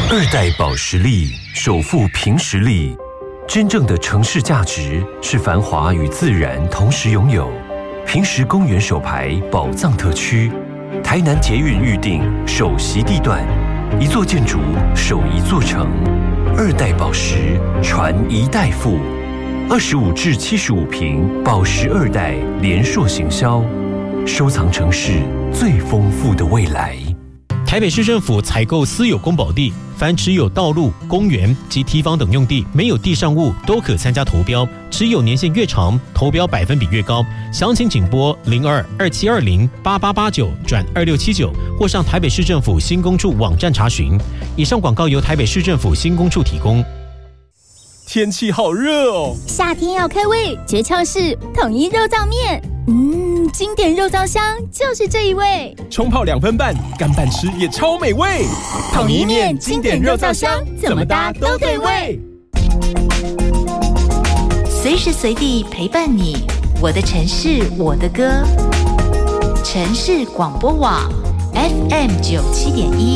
二代保时力首富凭实力，真正的城市价值是繁华与自然同时拥有。平实公园首排宝藏特区，台南捷运预定首席地段，一座建筑守一座城。二代保时传一代富，25至75坪保时二代联硕行销，收藏城市最丰富的未来。 台北市政府采购私有公保地，凡持有道路、公园及堤防等用地没有地上物都可参加投标，持有年限越长，投标百分比越高。详情请拨02-2720-8889-2679或上台北市政府新工处网站查询。以上广告由台北市政府新工处提供。 天气好热哦， 夏天要开胃，诀窍是统一肉燥面。经典肉燥香就是这一味， 冲泡2分半，干拌吃也超美味。 统一面经典肉燥香，怎么搭都对味。 随时随地陪伴你，我的城市，我的歌。城市广播网 FM 97.1